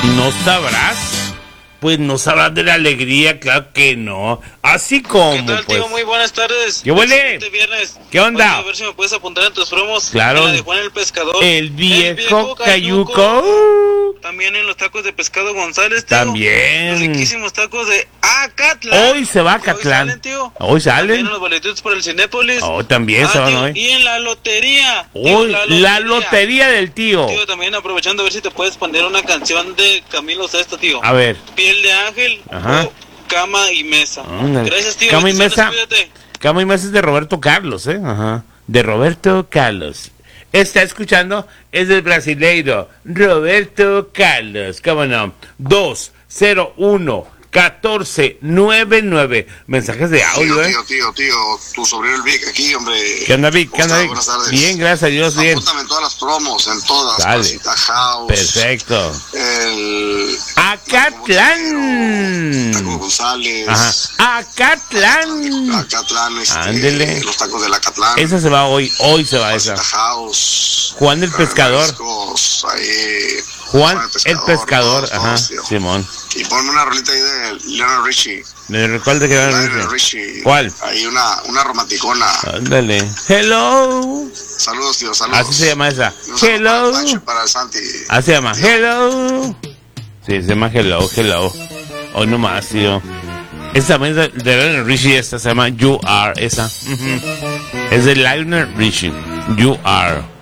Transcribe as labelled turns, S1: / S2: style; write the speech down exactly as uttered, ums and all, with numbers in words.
S1: ¿No sabrás? Pues no sabrás de la alegría, claro que no. Así como,
S2: ¿Qué tal,
S1: pues.
S2: tío? Muy buenas tardes.
S1: ¿Qué huele?
S2: Este viernes.
S1: ¿Qué onda?
S2: Oye, a ver si me puedes apuntar en tus promos.
S1: Claro.
S2: En la de Juan el Pescador.
S1: El viejo,
S2: El viejo
S1: cayuco.
S2: cayuco. También en los tacos de pescado González, tío.
S1: También.
S2: Los riquísimos tacos de Acatlán.
S1: Hoy se va a
S2: Hoy
S1: Acatlán.
S2: salen, tío.
S1: Hoy salen.
S2: También en los boletitos por el Cinépolis.
S1: Oh, también
S2: Ah,
S1: se van
S2: tío,
S1: hoy.
S2: Y en la lotería. tío,
S1: Hoy, la lotería del tío.
S2: Tío, también aprovechando a ver si te puedes poner una canción de Camilo Sesto, tío.
S1: A ver.
S2: Piel de ángel.
S1: Ajá.
S2: O Cama y mesa.
S1: Ándale.
S2: Gracias, tío.
S1: Cama y
S2: Bendiciones,
S1: mesa.
S2: cuídate.
S1: Cama y mesa es de Roberto Carlos, ¿eh? Ajá. De Roberto Carlos. Está escuchando, es del brasileiro Roberto Carlos. ¿Cómo no? dos cero uno catorce noventa y nueve. Mensajes de audio,
S3: tío,
S1: ¿eh?
S3: tío, tío, tío, tu sobrino el Vic aquí, hombre.
S1: ¿Qué onda, Vic? ¿Qué onda, Vic?
S3: Buenas tardes.
S1: Bien, gracias a Dios, bien.
S3: Apúntame en todas las promos, en todas.
S1: Dale.
S3: Pasita House.
S1: Perfecto.
S3: El...
S1: Acatlán.
S3: Taco González.
S1: Ajá. Acatlán.
S3: Acatlán, este,
S1: Ándele.
S3: los tacos del Acatlán.
S1: Esa se va hoy, hoy se va esa.
S3: Pasita House.
S1: Juan el Pescador.
S3: Mariscos, ahí,
S1: Juan el Pescador,
S3: todos,
S1: ajá,
S3: todos, tío.
S1: Simón.
S3: Y ponme una rolita ahí de Lionel Richie.
S1: ¿Me recuerda que era
S3: Lionel Richie.
S1: ¿Cuál?
S3: Ahí una, una romanticona.
S1: Ándale. Hello.
S3: Saludos, tío, saludos.
S1: Así se llama esa.
S3: Y un saludo
S1: Hello.
S3: Para, el para el Santi.
S1: Así se llama. Hello. Sí, se llama Hello, Hello. Hoy nomás, tío. Esa también es de Lionel Richie, esta se llama You Are, esa. Uh-huh. Es de Lionel Richie. You Are.